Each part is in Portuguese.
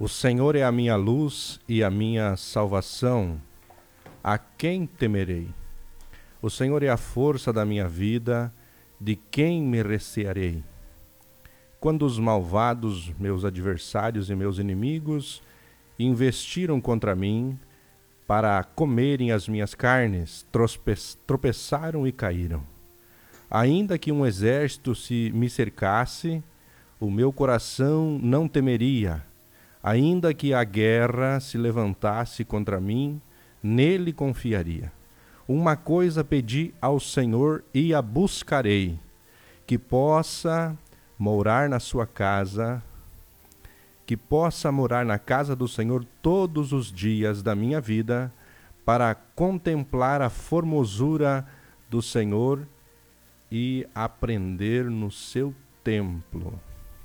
O Senhor é a minha luz e a minha salvação. A quem temerei? O Senhor é a força da minha vida. De quem me recearei? Quando os malvados, meus adversários e meus inimigos, investiram contra mim para comerem as minhas carnes, tropeçaram e caíram. Ainda que um exército me cercasse, o meu coração não temeria. Ainda que a guerra se levantasse contra mim, nele confiaria. Uma coisa pedi ao Senhor e a buscarei, que possa morar na sua casa, que possa morar na casa do Senhor todos os dias da minha vida, para contemplar a formosura do Senhor e aprender no seu templo.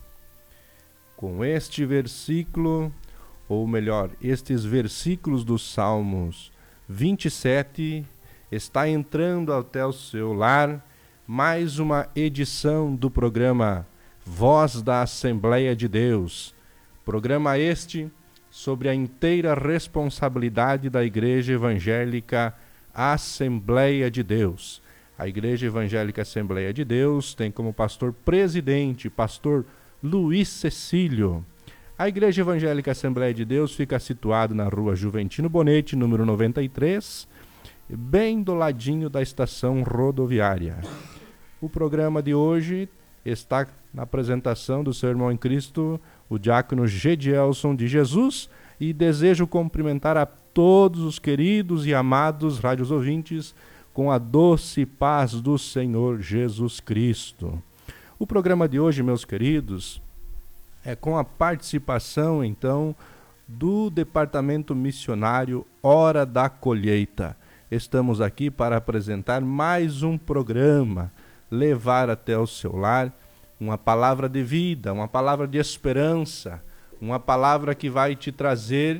Com este versículo, ou melhor, estes versículos dos Salmos 27, está entrando até o seu lar mais uma edição do programa Voz da Assembleia de Deus. Programa este sobre a inteira responsabilidade da Igreja Evangélica Assembleia de Deus. A Igreja Evangélica Assembleia de Deus tem como pastor presidente, pastor Luiz Cecílio. A Igreja Evangélica Assembleia de Deus fica situada na rua Juventino Bonete, número 93, bem do ladinho da estação rodoviária. O programa de hoje está na apresentação do seu irmão em Cristo, o diácono Gedielson de Jesus, e desejo cumprimentar a todos os queridos e amados rádios ouvintes com a doce paz do Senhor Jesus Cristo. O programa de hoje, meus queridos, é com a participação, então, do Departamento Missionário Hora da Colheita. Estamos aqui para apresentar mais um programa, levar até o seu lar uma palavra de vida, uma palavra de esperança, uma palavra que vai te trazer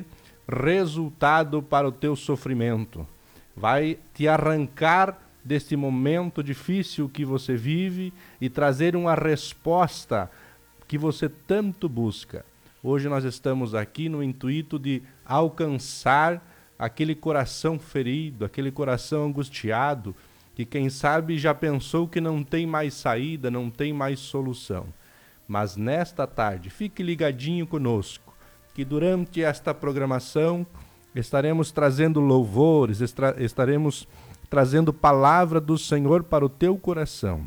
resultado para o teu sofrimento, vai te arrancar deste momento difícil que você vive e trazer uma resposta que você tanto busca. Hoje nós estamos aqui no intuito de alcançar aquele coração ferido, aquele coração angustiado, que quem sabe já pensou que não tem mais saída, não tem mais solução. Mas nesta tarde, fique ligadinho conosco, que durante esta programação estaremos trazendo louvores, estaremos trazendo palavra do Senhor para o teu coração.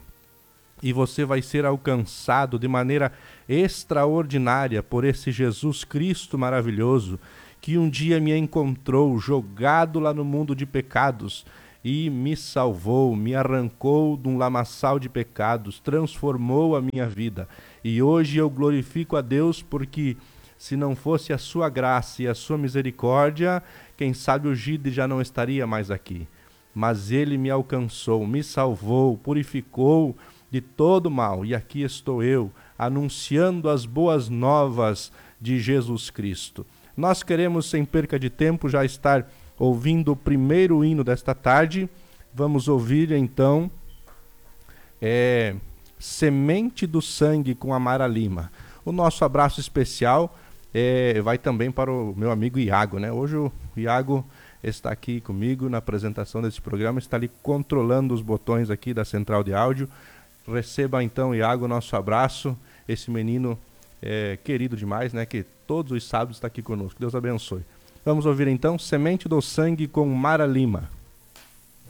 E você vai ser alcançado de maneira extraordinária por esse Jesus Cristo maravilhoso, que um dia me encontrou jogado lá no mundo de pecados e me salvou, me arrancou de um lamaçal de pecados, transformou a minha vida. E hoje eu glorifico a Deus porque se não fosse a sua graça e a sua misericórdia, quem sabe o Gide já não estaria mais aqui. Mas ele me alcançou, me salvou, purificou de todo mal. E aqui estou eu, anunciando as boas novas de Jesus Cristo. Nós queremos, sem perca de tempo, já estar ouvindo o primeiro hino desta tarde. Vamos ouvir, então, Semente do Sangue com Amara Lima. O nosso abraço especial vai também para o meu amigo Iago, né? Hoje o Iago está aqui comigo na apresentação desse programa, está ali controlando os botões aqui da central de áudio. Receba então, Iago, nosso abraço, esse menino querido demais, né, que todos os sábados está aqui conosco. Deus abençoe. Vamos ouvir então Semente do Sangue com Mara Lima.